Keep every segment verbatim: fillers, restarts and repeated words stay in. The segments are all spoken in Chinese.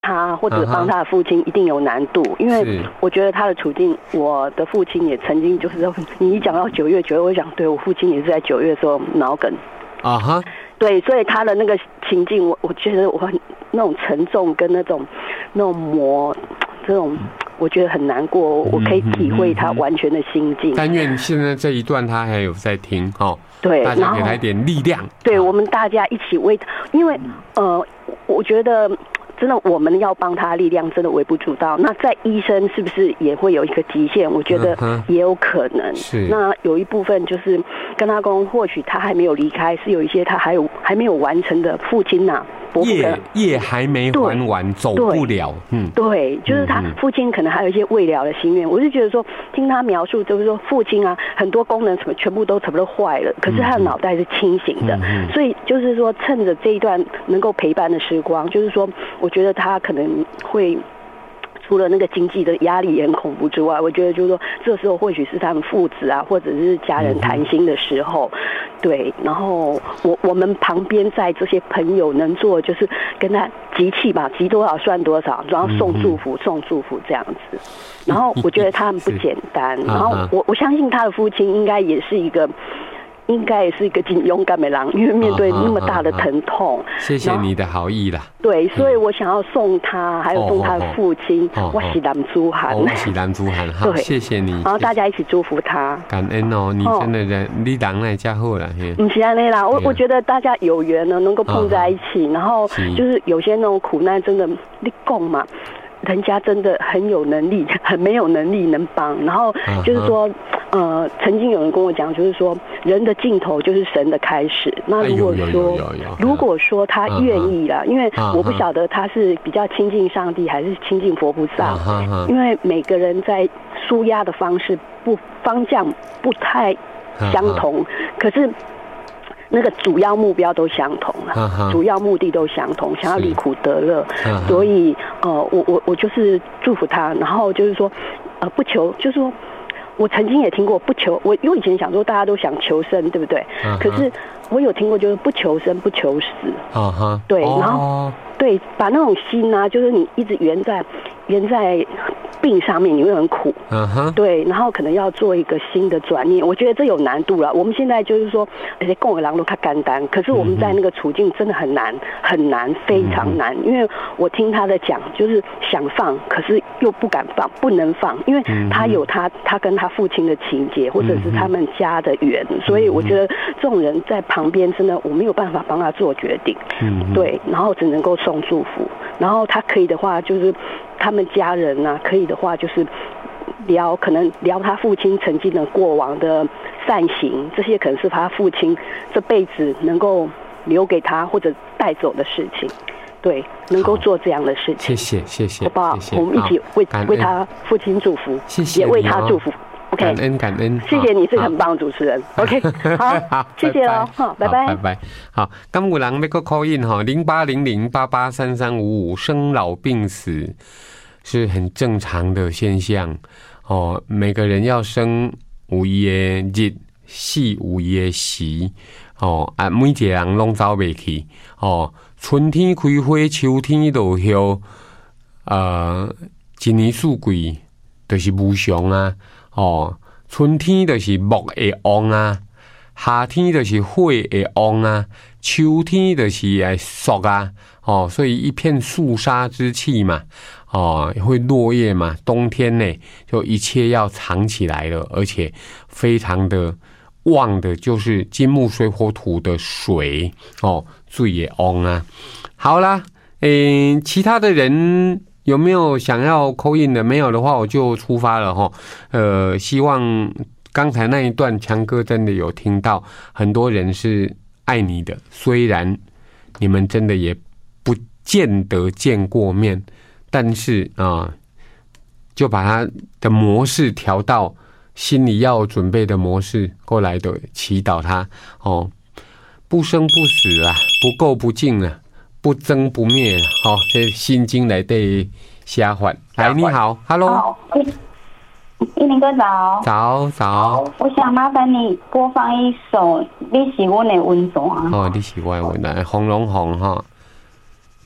他或者帮他的父亲一定有难度，因为我觉得他的处境，我的父亲也曾经就是你一讲到九月九月，我想对我父亲也是在九月的时候脑梗啊哈， 对，所以他的那个情境，我我觉得我那种沉重跟那种那种磨这种。我觉得很难过，我可以体会他完全的心境。 但愿现在这一段他还有在听哦， 对， 大家给他一点力量。 对，我们大家一起为他，因为呃，我觉得真的我们要帮他力量真的微不足道。那在医生是不是也会有一个极限？我觉得也有可能。是、嗯。那有一部分就是跟他沟通，或许他还没有离开，是有一些他还有还没有完成的父亲呐、啊。 业业还没还完，走不了。嗯， 对，就是他父亲可能还有一些未了的心愿。我是觉得说，听他描述，就是说父亲啊，很多功能什么全部都差不多坏了，可是他的脑袋是清醒的。嗯、所以就是说，趁着这一段能够陪伴的时光，就是说，我觉得他可能会。除了那个经济的压力也很恐怖之外，我觉得就是说，这时候或许是他们父子啊，或者是家人谈心的时候，对。然后我我们旁边在这些朋友能做，就是跟他集气吧，集多少算多少，然后送祝福，送祝福这样子。然后我觉得他们不简单，然后我我相信他的父亲应该也是一个。应该也是一个很勇敢的人，因为面对那么大的疼痛。 谢谢你的好意啦。 对，所以我想要送他，还有送他的父亲。我是蓝珠涵， 我是蓝珠涵。好，谢谢你。 然后大家一起祝福他。 感恩哦，你真的人，你人来加好了。 不是安内啦，我我觉得大家有缘呢，能够碰在一起，然后就是有些那种苦难，真的你共嘛。人家真的很有能力，很没有能力能帮。然后就是说，呃，曾经有人跟我讲，就是说，人的尽头就是神的开始。那如果说，如果说他愿意啦，因为我不晓得他是比较亲近上帝还是亲近佛菩萨，因为每个人在抒压的方式不方向不太相同，可是。那个主要目标都相同了，主要目的都相同，想要离苦得乐，所以呃，我我我就是祝福他，然后就是说，呃，不求，就是说，我曾经也听过不求，我因为以前想说大家都想求生，对不对？可是我有听过就是不求生不求死，对，然后对，把那种心啊，就是你一直圆在圆在。病上面你会很苦，嗯哼，对，然后可能要做一个新的转念，我觉得这有难度了。我们现在就是说，而且共和狼都他干单，可是我们在那个处境真的很难，很难，非常难。因为我听他的讲，就是想放，可是又不敢放，不能放，因为他有他他跟他父亲的情节，或者是他们家的缘，所以我觉得这种人在旁边真的我没有办法帮他做决定，嗯，对，然后只能够送祝福，然后他可以的话就是。他们家人啊，可以的话就是聊，可能聊他父亲曾经的过往的善行，这些可能是他父亲这辈子能够留给他或者带走的事情，对，能够做这样的事情。 谢谢，谢谢， 好不好？我们一起为为他父亲祝福， 谢谢， 也为他祝福。OK， 感恩感恩， 谢谢你是很棒的主持人。OK， 好，好，谢谢喽，好，拜拜， 拜拜。好，刚有人要个 call in 哈，零八零零八八三三五五，生老病死是很正常的现象哦。每个人要生有伊的日，死有伊的时哦。啊，每一个人拢走袂去哦。春天开花，秋天落叶，呃，一年四季就是无常啊。哦，春天就是木会旺啊，夏天就是火会旺啊，秋天就是会熟啊。哦，所以一片肃杀之气嘛，哦，会落叶嘛。冬天呢，就一切要藏起来了，而且非常的旺的，就是金木水火土的水哦，水也旺啊。好啦，诶，其他的人。有没有想要 call in 的？没有的话，我就出发了哈。呃，希望刚才那一段强哥真的有听到，很多人是爱你的，虽然你们真的也不见得见过面，但是啊、呃，就把他的模式调到心里要准备的模式过来的，祈祷他哦，不生不死啊，不垢不净啊。不增不灭，好、哦，这心经来对下凡。来，你好 ，Hello， 一林哥早， 早早。 我想麻烦你播放一首《你是我的温泉》。 哦，你是我的温暖，红龙红哈。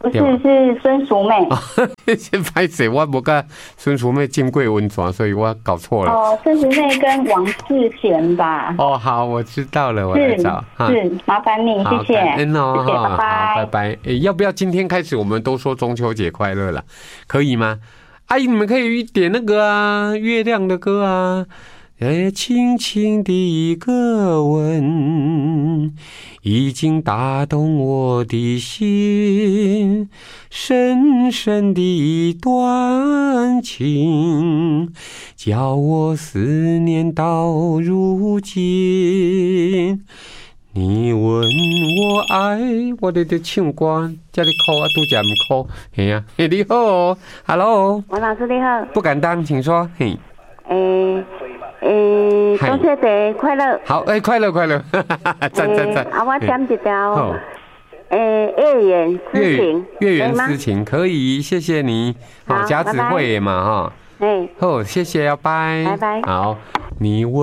不是，是孙淑妹。 先拍谁？我无跟孙淑妹进过温泉，所以我搞错了。 哦，孙淑妹跟王世贤吧。 哦，好，我知道了，我来找。 是，麻烦你，谢谢。 感恩哦， 谢谢，拜拜， 拜拜。哎，要不要今天开始我们都说中秋节快乐了？可以吗？阿姨，你们可以点那个啊，月亮的歌啊。哎，轻轻的一个吻，已经打动我的心，深深的一段情，叫我思念到如今。你问我爱，我咧在唱歌，这里哭啊，拄则唔哭，嘿啊，嘿，你好、哦、，Hello， 王老师你好， 不敢当，请说，嘿， 诶。诶，中秋节快乐！ 好，哎、欸，快乐快乐，赞赞赞！ 啊，我点一条，诶，月圆诗情， 月圆诗情可以，谢谢你。好，甲子会嘛哈， 哎， 好，谢谢，拜拜， 拜拜。 好，你问。